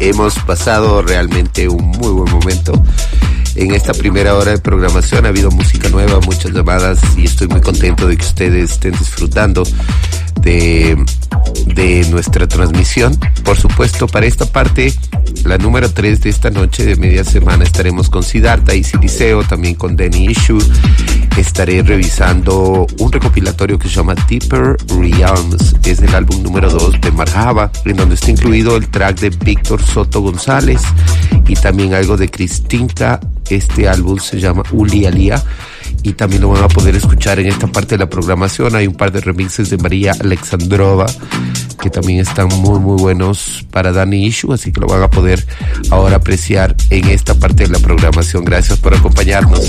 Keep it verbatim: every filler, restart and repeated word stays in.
hemos pasado realmente un muy buen momento. En esta primera hora de programación ha habido música nueva, muchas llamadas y estoy muy contento de que ustedes estén disfrutando de, de nuestra transmisión. Por supuesto, para esta parte, la número tres de esta noche de media semana estaremos con Siddhartha y Siliceo, también con Danny Issue. Estaré revisando un recopilatorio que se llama Deeper Realms, es el álbum número dos de Marhaba, en donde está incluido el track de Víctor Soto González y también algo de Cristinka. Este álbum se llama Uli Alia y también lo van a poder escuchar en esta parte de la programación. Hay un par de remixes de María Alexandrova que también están muy muy buenos para Danny Issue, así que lo van a poder ahora apreciar en esta parte de la programación. Gracias por acompañarnos.